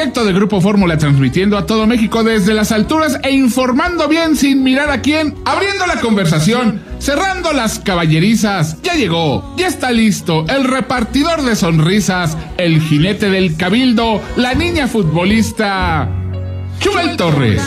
directo de Grupo Fórmula, transmitiendo a todo México desde las alturas e informando bien sin mirar a quién, abriendo la conversación, cerrando las caballerizas. Ya llegó, ya está listo, el repartidor de sonrisas, el jinete del cabildo, la niña futbolista, Chubel Torres.